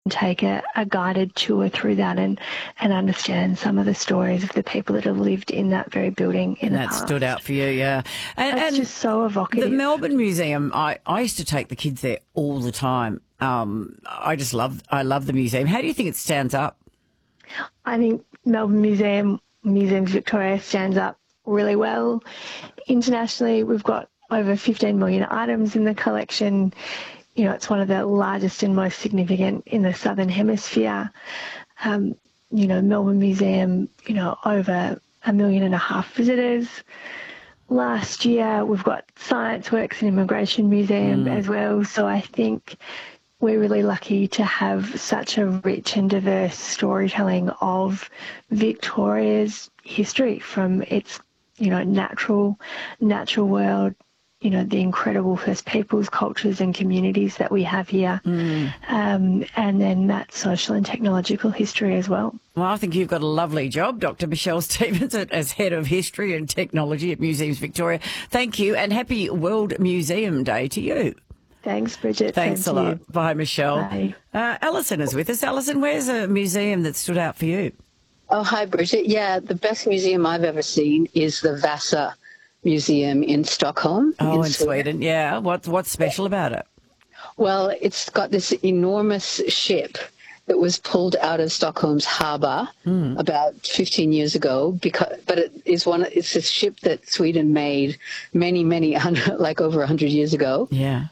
take a guided tour through that and understand some of the stories of the people that have lived in that very building in the That past. stood out for you, yeah. It's just so evocative. The Melbourne Museum, I used to take the kids there all the time. I love the museum. How do you think it stands up? I think Melbourne Museums Victoria stands up really well. Internationally, we've got over 15 million items in the collection. You know, it's one of the largest and most significant in the Southern Hemisphere. Melbourne Museum, over 1.5 million visitors. Last year, we've got Science Works and Immigration Museum as well. So I think we're really lucky to have such a rich and diverse storytelling of Victoria's history, from its, natural world, the incredible First Peoples cultures and communities that we have here, and then that social and technological history as well. Well, I think you've got a lovely job, Dr. Michelle Stevens, as Head of History and Technology at Museums Victoria. Thank you, and happy World Museum Day to you. Thanks, Bridget. Thanks a lot. Bye, Michelle. Bye. Alison is with us. Alison, where's a museum that stood out for you? Oh, hi, Bridget. Yeah, the best museum I've ever seen is the Vasa Museum in Stockholm. Oh, in Sweden. Yeah. What's special about it? Well, it's got this enormous ship that was pulled out of Stockholm's harbour about 15 years ago. But it's a ship that Sweden made many over 100 years ago. Yeah.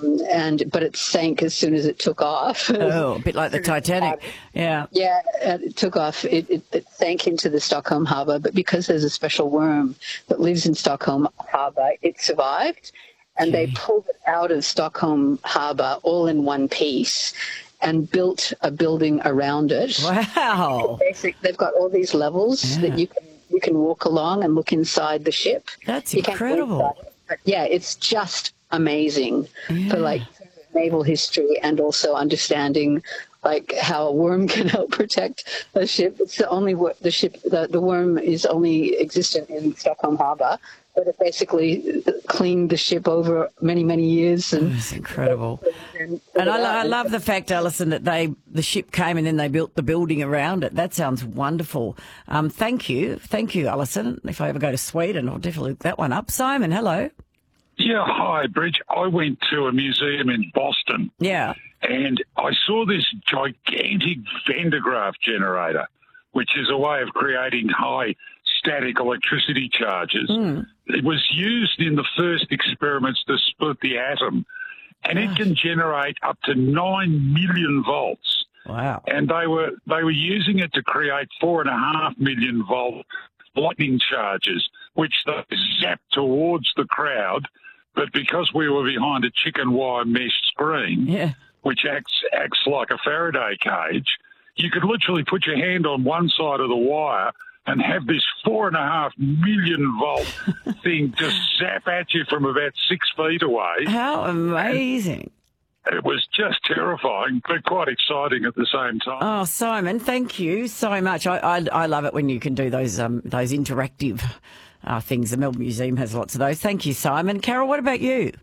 But it sank as soon as it took off. Oh, a bit like the Titanic. Yeah. Yeah, it took off. It sank into the Stockholm harbour, but because there's a special worm that lives in Stockholm harbour, it survived. And they pulled it out of Stockholm harbour all in one piece and built a building around it. Wow. They've got all these levels that you can walk along and look inside the ship. That's incredible. But yeah, it's just amazing for naval history and also understanding how a worm can help protect a ship. It's the only the worm is only existent in Stockholm harbour, but it basically cleaned the ship over many years. And that's incredible. And I love the fact, Alison, that the ship came and then they built the building around it. That sounds wonderful. Thank you, Alison. If I ever go to Sweden, I'll definitely look that one up. Simon, hello. Yeah, hi, Bridge. I went to a museum in Boston. Yeah. And I saw this gigantic Van de Graaff generator, which is a way of creating high static electricity charges. It was used in the first experiments to split the atom, and it can generate up to 9 million volts. Wow. And they were using it to create 4.5 million volt lightning charges, which they zapped towards the crowd. But because we were behind a chicken wire mesh screen, which acts like a Faraday cage, you could literally put your hand on one side of the wire and have this 4.5 million volt thing just zap at you from about 6 feet away. How amazing. It was just terrifying, but quite exciting at the same time. Oh, Simon, thank you so much. I love it when you can do those interactive things. The Melbourne Museum has lots of those. Thank you, Simon. Carol, what about you?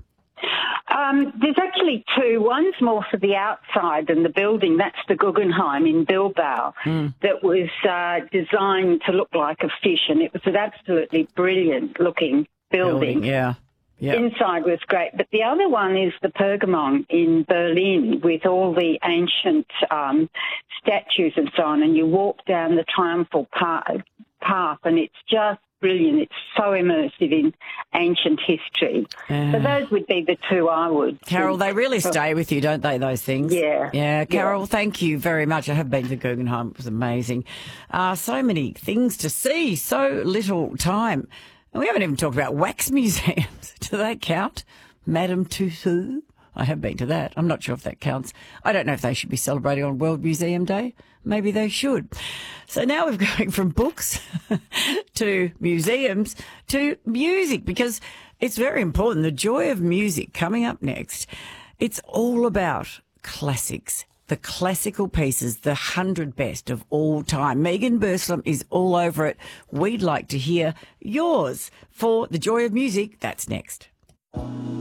There's actually two. One's more for the outside than the building. That's the Guggenheim in Bilbao that was designed to look like a fish, and it was an absolutely brilliant-looking building. Yeah. Inside was great. But the other one is the Pergamon in Berlin with all the ancient statues and so on, and you walk down the triumphal path, and it's just brilliant. It's so immersive in ancient history. So those would be the two I would. Carol, they really stay with you, don't they, those things? Yeah. Yeah, Carol, thank you very much. I have been to Guggenheim. It was amazing. So many things to see, so little time. And we haven't even talked about wax museums. Do they count? Madame Tussauds? I have been to that. I'm not sure if that counts. I don't know if they should be celebrating on World Museum Day. Maybe they should. So now we're going from books to museums to music, because it's very important. The joy of music coming up next. It's all about classics, the classical pieces, the 100 best of all time. Megan Burslem is all over it. We'd like to hear yours for the joy of music. That's next.